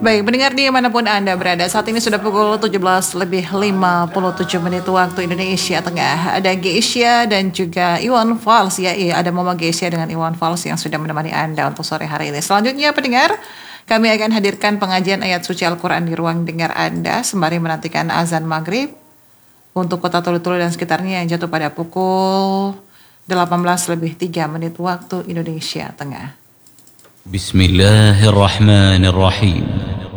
Baik, pendengar dimanapun Anda berada, saat ini sudah pukul 17.57 waktu Indonesia Tengah. Ada Geisha dan juga Iwan Fals, ya, ada Mama Geisha dengan Iwan Fals yang sudah menemani Anda untuk sore hari ini. Selanjutnya pendengar, kami akan hadirkan pengajian ayat suci Al-Quran di ruang dengar Anda sembari menantikan azan maghrib untuk kota Tulu-Tulu dan sekitarnya yang jatuh pada pukul 18:03 waktu Indonesia Tengah. Bismillahirrahmanirrahim.